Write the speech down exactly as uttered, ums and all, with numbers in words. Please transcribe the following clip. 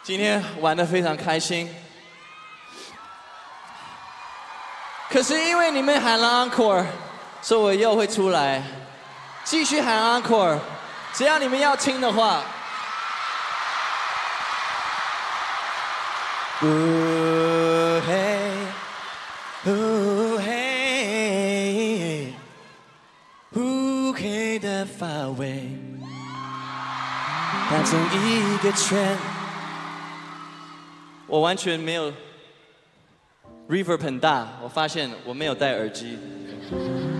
今天玩得非常开心，可是因为你们喊了 encore， 所以我又会出来，继续喊 encore， 只要你们要听的话。呜嘿，呜嘿，乌黑的发尾打成一个圈。我完全没有 reverb 很大，我发现我没有戴耳机。